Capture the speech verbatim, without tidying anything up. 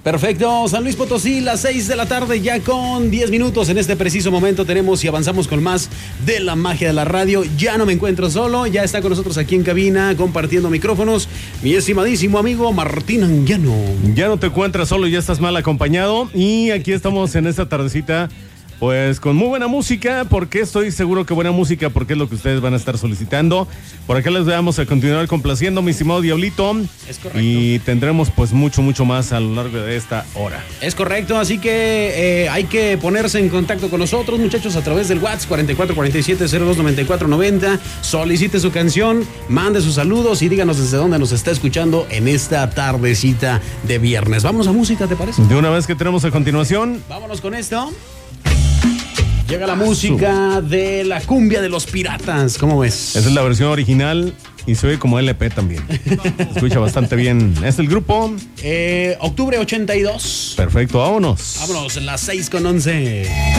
Perfecto, San Luis Potosí, las seis de la tarde ya con diez minutos. En este preciso momento tenemos y avanzamos con más de la magia de la radio. Ya no me encuentro solo, ya está con nosotros aquí en cabina compartiendo micrófonos mi estimadísimo amigo Martín Anguiano. Ya no te encuentras solo, ya estás mal acompañado y aquí estamos en esta tardecita pues con muy buena música, porque estoy seguro que buena música, porque es lo que ustedes van a estar solicitando. Por acá les vamos a continuar complaciendo, mi estimado Diablito. Es correcto. Y tendremos pues mucho, mucho más a lo largo de esta hora. Es correcto, así que eh, hay que ponerse en contacto con nosotros, muchachos, a través del WhatsApp cuarenta y cuatro cuarenta y siete cero dos noventa y cuatro noventa. Solicite su canción, mande sus saludos y díganos desde dónde nos está escuchando en esta tardecita de viernes. Vamos a música, ¿te parece? De una vez que tenemos a continuación. Vámonos con esto. Llega la música de la cumbia de los piratas, ¿cómo ves? Esa es la versión original y se oye como L P también. Se escucha bastante bien. ¿Es el grupo? Eh, octubre ochenta y dos. Perfecto, vámonos. Vámonos, las seis con once.